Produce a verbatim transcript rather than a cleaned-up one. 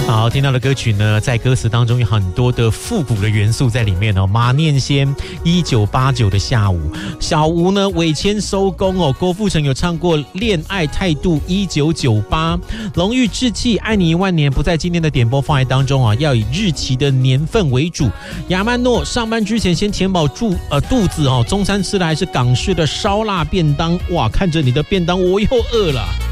好，听到的歌曲呢，在歌词当中有很多的复古的元素在里面哦。马念先一九八九的下午，小吴呢尾签收工哦。郭富城有唱过《恋爱态度》一九九八，龙玉志气爱你一万年不在今天的点播范围当中啊，要以日期的年份为主。亚曼诺上班之前先填饱肚呃肚子哦，中餐吃的还是港式的烧腊便当，哇，看着你的便当我又饿了。